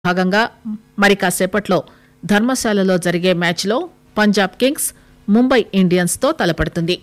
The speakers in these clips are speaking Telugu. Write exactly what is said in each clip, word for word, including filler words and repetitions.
భాగంగా మరి కాసేపట్లో ధర్మశాలలో జరిగే మ్యాచ్లో పంజాబ్ కింగ్స్ ముంబై ఇండియన్స్ తో తలపడుతుంది.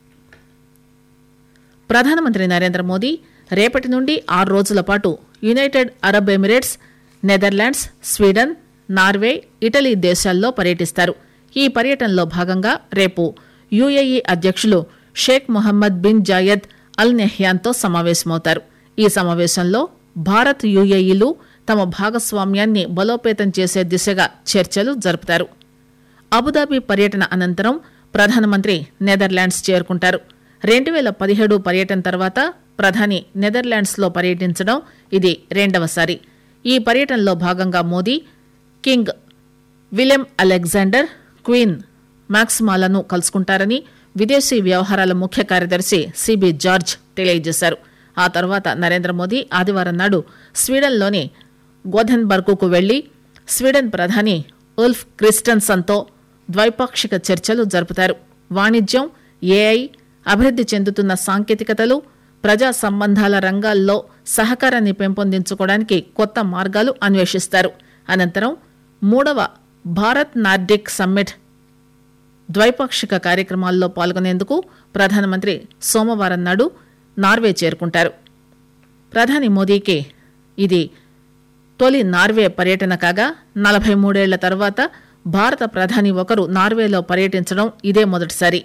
ప్రధానమంత్రి నరేంద్ర మోదీ రేపటి నుండి ఆరు రోజుల పాటు United Arab Emirates, Netherlands, Sweden, Norway, Italy దేశాల్లో పర్యటిస్తారు. ఈ పర్యటనలో భాగంగా రేపు యుఏఈ అధ్యక్షులు షేక్ మొహమ్మద్ బిన్ జాయద్ అల్ నహ్యాన్తో సమావేశమవుతారు. ఈ సమావేశంలో భారత్, యుఏఈలు తమ భాగస్వామ్యాన్ని బలోపేతం చేసే దిశగా చర్చలు జరుపుతారు. అబుదాబి పర్యటన అనంతరం ప్రధానమంత్రి నెదర్లాండ్స్ చేరుకుంటారు. రెండు పేల పదిహేడు పర్యటన తర్వాత ప్రధాని నెదర్లాండ్స్ లో పర్యటించడం ఇది రెండవసారి. ఈ పర్యటనలో భాగంగా మోదీ కింగ్ విలెం అలెగ్జాండర్, క్వీన్ మాక్సిమాలను కలుసుకుంటారని విదేశీ వ్యవహారాల ముఖ్య కార్యదర్శి సిబి జార్జ్ తెలియజేశారు. ఆ తర్వాత నరేంద్ర మోదీ ఆదివారం నాడు స్వీడన్లోని గోథెన్బర్గ్కు వెళ్లి స్వీడన్ ప్రధాని ఉల్ఫ్ క్రిస్టన్సన్తో ద్వైపాక్షిక చర్చలు జరుపుతారు. వాణిజ్యం, ఏఐ, అభివృద్ది చెందుతున్న సాంకేతికతలు, ప్రజా సంబంధాల రంగాల్లో సహకారాన్ని పెంపొందించుకోవడానికి కొత్త మార్గాలు అన్వేషిస్తారు. అనంతరం మూడవ భారత్ నార్డిక్ సమ్మిట్ ద్వైపాక్షిక కార్యక్రమాల్లో పాల్గొనేందుకు ప్రధానమంత్రి సోమవారం నాడు నార్వే చేరుకుంటారు. ప్రధాని మోదీకి ఇది తొలి నార్వే పర్యటన కాగా నలభై మూడేళ్ల తర్వాత భారత ప్రధాని ఒకరు నార్వేలో పర్యటించడం ఇదే మొదటిసారి.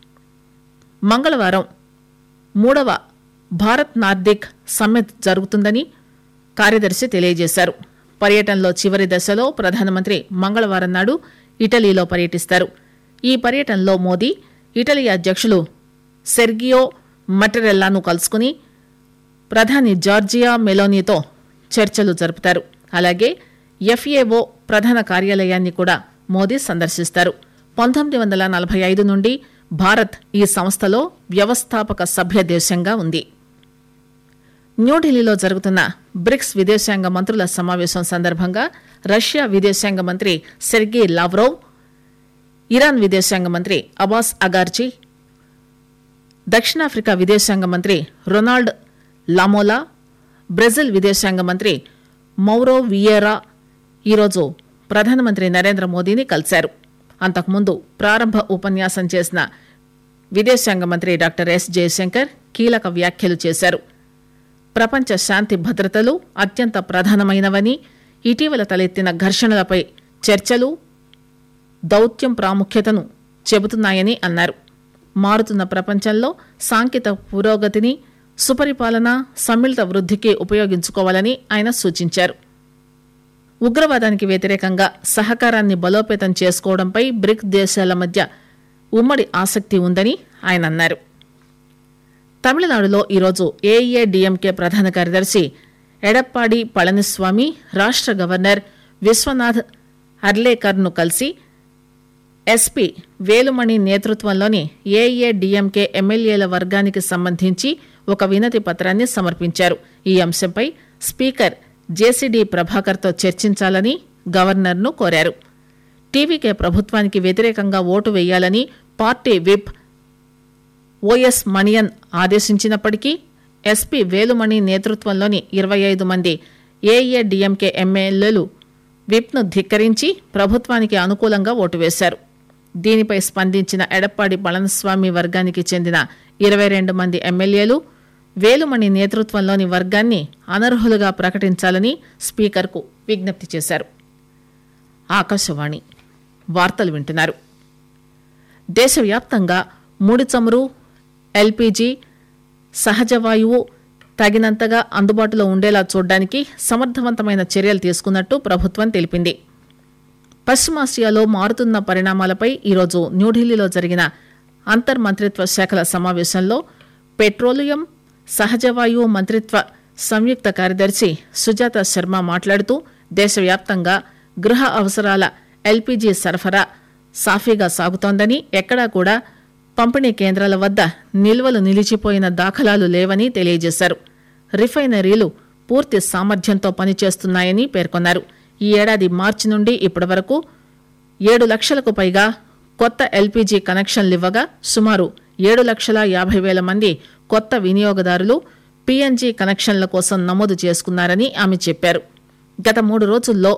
మంగళవారం మూడవ భారత్ నార్డిక్ సమ్మిట్ జరుగుతుందని కార్యదర్శి తెలియజేశారు. పర్యటనలో చివరి దశలో ప్రధానమంత్రి మంగళవారం నాడు ఇటలీలో పర్యటిస్తారు. ఈ పర్యటనలో మోదీ ఇటలీ అధ్యక్షులు సెర్గియో మటరెల్లాను కలుసుకుని ప్రధాని జార్జియా మెలోనీతో చర్చలు జరుపుతారు. అలాగే ఎఫ్ఏఓ ప్రధాన కార్యాలయాన్ని కూడా మోదీ సందర్శిస్తారు. పంతొమ్మిది వందల నలభై ఐదు నుండి భారత్ ఈ సంస్థలో వ్యవస్థాపక సభ్య దేశంగా ఉంది. న్యూఢిల్లీలో జరుగుతున్న బ్రిక్స్ విదేశాంగ మంత్రుల సమావేశం సందర్భంగా రష్యా విదేశాంగ మంత్రి సెర్గీ లావ్రోవ్, ఇరాన్ విదేశాంగ మంత్రి అబాస్ అగార్జీ, దక్షిణాఫ్రికా విదేశాంగ మంత్రి రొనాల్డ్ లామోలా, బ్రెజిల్ విదేశాంగ మంత్రి మౌరో వియేరా ఈరోజు ప్రధానమంత్రి నరేంద్ర మోదీని కలిశారు. అంతకుముందు ప్రారంభ ఉపన్యాసం చేసిన విదేశాంగ మంత్రి డాక్టర్ ఎస్ జయశంకర్ కీలక వ్యాఖ్యలు చేశారు. ప్రపంచ శాంతి భద్రతలు అత్యంత ప్రధానమైనవని, ఇటీవల తలెత్తిన ఘర్షణలపై చర్చలు దౌత్యం ప్రాముఖ్యతను చెబుతున్నాయని అన్నారు. మారుతున్న ప్రపంచంలో సాంకేతిక పురోగతిని సుపరిపాలన, సమ్మిళిత వృద్ధికి ఉపయోగించుకోవాలని ఆయన సూచించారు. ఉగ్రవాదానికి వ్యతిరేకంగా సహకారాన్ని బలోపేతం చేసుకోవడంపై బ్రిక్ దేశాల మధ్య ఉమ్మడి ఆసక్తి ఉందని ఆయన అన్నారు. తమిళనాడులో ఈరోజు ఏఐఏడీఎంకే ప్రధాన కార్యదర్శి ఎడప్పాడి పళనిస్వామి రాష్ట గవర్నర్ విశ్వనాథ్ అర్లేకర్ను కలిసి ఎస్పీ వేలుమణి నేతృత్వంలోని ఏఐఏడీఎంకే ఎమ్మెల్యేల వర్గానికి సంబంధించి ఒక వినతి పత్రాన్ని సమర్పించారు. ఈ అంశంపై స్పీకర్ జేసీడీ ప్రభాకర్తో చర్చించాలని గవర్నర్ను కోరారు. టీవీకే ప్రభుత్వానికి వ్యతిరేకంగా ఓటు వేయాలని party whip OS Manian ఆదేశించినప్పటికీ SP Velumani నేతృత్వంలోని ఇరవై ఐదు మంది ఏఐఏడీఎంకే ఎమ్మెల్యేలు విప్ను ధిక్కరించి ప్రభుత్వానికి అనుకూలంగా ఓటు వేశారు. దీనిపై స్పందించిన ఎడప్పాడి పళనిస్వామి వర్గానికి చెందిన ఇరవై రెండు మంది ఎమ్మెల్యేలు వేలుమణి నేతృత్వంలోని వర్గాన్ని అనర్హులుగా ప్రకటించాలని స్పీకర్కు విజ్ఞప్తి చేశారు. ఆకాశవాణి వార్తలు వింటున్నారు. దేశవ్యాప్తంగా ముడి చమురు, ఎల్పీజీ, సహజ వాయువు తగినంతగా అందుబాటులో ఉండేలా చూడడానికి సమర్థవంతమైన చర్యలు తీసుకున్నట్టు ప్రభుత్వం తెలిపింది. పశ్చిమాసియాలో మారుతున్న పరిణామాలపై ఈరోజు న్యూఢిల్లీలో జరిగిన అంతర్మంత్రిత్వ శాఖల సమావేశంలో పెట్రోలియం, సహజవాయువు మంత్రిత్వ సంయుక్త కార్యదర్శి సుజాత శర్మ మాట్లాడుతూ దేశవ్యాప్తంగా గృహ అవసరాల ఎల్పీజీ సరఫరా సాఫీగా సాగుతోందని, ఎక్కడా కూడా పంపిణీ కేంద్రాల వద్ద నిల్వలు నిలిచిపోయిన దాఖలాలు లేవని తెలియజేశారు. రిఫైనరీలు పూర్తి సామర్థ్యంతో పనిచేస్తున్నాయని పేర్కొన్నారు. ఈ ఏడాది మార్చి నుండి ఇప్పటి వరకు ఏడు లక్షలకు పైగా కొత్త ఎల్పీజీ కనెక్షన్లివ్వగా సుమారు ఏడు లక్షల యాభై వేల మంది కొత్త వినియోగదారులు పీఎన్జీ కనెక్షన్ల కోసం నమోదు చేసుకున్నారని ఆమె చెప్పారు. గత మూడు రోజుల్లో